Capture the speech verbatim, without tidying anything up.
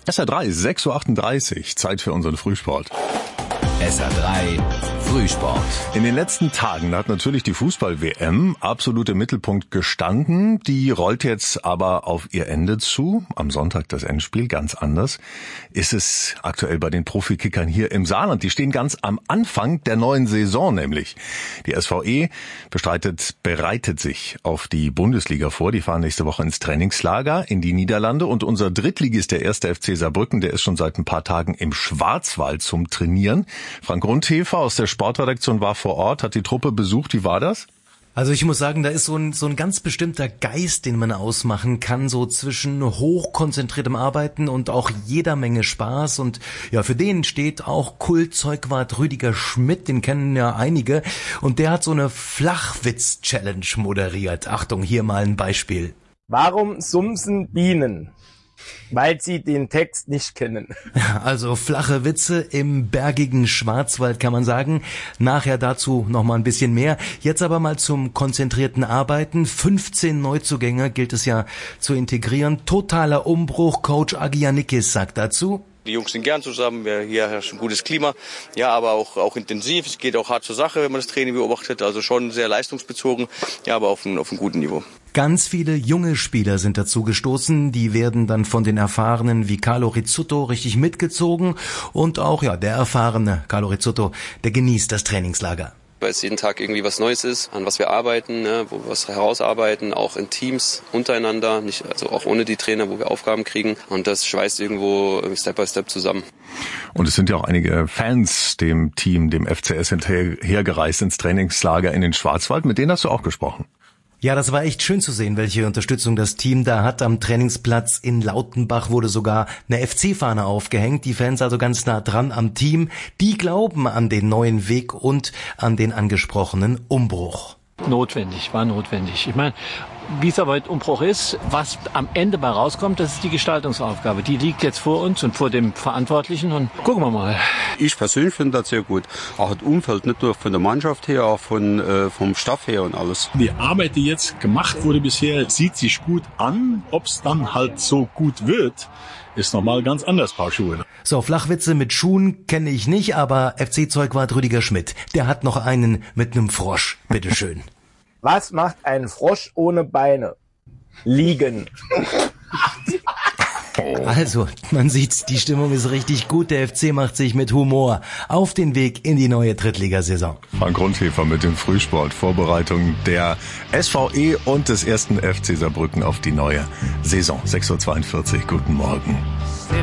S R drei, sechs Uhr achtunddreißig, Zeit für unseren Frühsport. S R drei Frühsport. In den letzten Tagen hat natürlich die Fußball-W M absolut im Mittelpunkt gestanden. Die rollt jetzt aber auf ihr Ende zu. Am Sonntag das Endspiel, ganz anders ist es aktuell bei den Profikickern hier im Saarland. Die stehen ganz am Anfang der neuen Saison nämlich. Die S V E bestreitet, bereitet sich auf die Bundesliga vor. Die fahren nächste Woche ins Trainingslager in die Niederlande. Und unser Drittligist, der erste F C Saarbrücken, der ist schon seit ein paar Tagen im Schwarzwald zum Trainieren. Frank Rundhefer aus der Sportredaktion war vor Ort, hat die Truppe besucht. Wie war das? Also ich muss sagen, da ist so ein, so ein ganz bestimmter Geist, den man ausmachen kann, so zwischen hochkonzentriertem Arbeiten und auch jeder Menge Spaß. Und ja, für den steht auch Kultzeugwart Rüdiger Schmidt, den kennen ja einige. Und der hat so eine Flachwitz-Challenge moderiert. Achtung, hier mal ein Beispiel. Warum sumsen Bienen? Weil sie den Text nicht kennen. Also flache Witze im bergigen Schwarzwald, kann man sagen. Nachher dazu noch mal ein bisschen mehr. Jetzt aber mal zum konzentrierten Arbeiten. fünfzehn Neuzugänge gilt es ja zu integrieren. Totaler Umbruch. Coach Agi Yannickis sagt dazu: Die Jungs sind gern zusammen, hier herrscht ein gutes Klima, ja, aber auch, auch intensiv. Es geht auch hart zur Sache, wenn man das Training beobachtet, also schon sehr leistungsbezogen, ja, aber auf einem, auf einem guten Niveau. Ganz viele junge Spieler sind dazu gestoßen, die werden dann von den Erfahrenen wie Carlo Rizzutto richtig mitgezogen und auch, ja, der erfahrene Carlo Rizzutto, der genießt das Trainingslager. Weil es jeden Tag irgendwie was Neues ist, an was wir arbeiten, ne, wo wir was herausarbeiten, auch in Teams untereinander, nicht, also auch ohne die Trainer, wo wir Aufgaben kriegen, und das schweißt irgendwo Step by Step zusammen. Und es sind ja auch einige Fans dem Team, dem F C S hinterhergereist ins Trainingslager in den Schwarzwald, mit denen hast du auch gesprochen. Ja, das war echt schön zu sehen, welche Unterstützung das Team da hat. Am Trainingsplatz in Lautenbach wurde sogar eine F C-Fahne aufgehängt. Die Fans also ganz nah dran am Team. Die glauben an den neuen Weg und an den angesprochenen Umbruch. Notwendig, war notwendig. Ich meine, wie es aber ein Umbruch ist, was am Ende bei rauskommt, das ist die Gestaltungsaufgabe. Die liegt jetzt vor uns und vor dem Verantwortlichen, und gucken wir mal. Ich persönlich finde das sehr gut. Auch das Umfeld, nicht nur von der Mannschaft her, auch von, äh, vom Staff her und alles. Die Arbeit, die jetzt gemacht wurde bisher, sieht sich gut an. Ob es dann halt so gut wird, ist nochmal ganz anders, Paar Schuhe. So, Flachwitze mit Schuhen kenne ich nicht, aber F C-Zeugwart Rüdiger Schmidt, der hat noch einen mit einem Frosch. Bitteschön. Was macht ein Frosch ohne Beine? Liegen. Also, man sieht, die Stimmung ist richtig gut. Der F C macht sich mit Humor auf den Weg in die neue Drittligasaison. Frank Rundhefer mit dem Frühsport. Vorbereitung der S V E und des ersten F C Saarbrücken auf die neue Saison. sechs Uhr zweiundvierzig, guten Morgen.